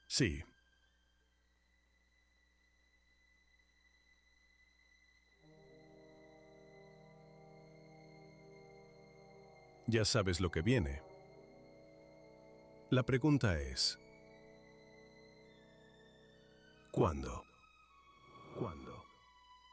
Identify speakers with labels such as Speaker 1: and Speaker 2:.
Speaker 1: Sí. Ya sabes lo que viene. La pregunta es, ¿cuándo? ¿Cuándo?